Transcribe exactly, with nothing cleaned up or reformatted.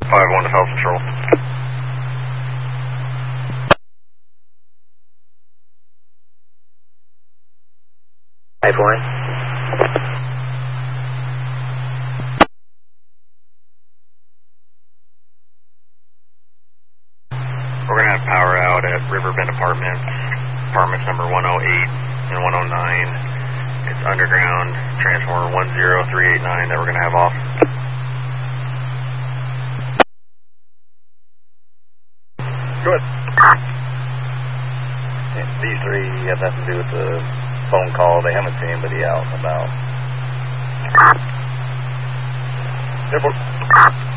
five one to Falcon Patrol. five one. We're going to have power out at Riverbend Apartments, apartments number one oh eight and one oh nine. It's underground, transformer one zero three eight nine that we're going to have off. Good. Yeah, these three have nothing to do with the phone call. They haven't seen anybody out and about. Airport.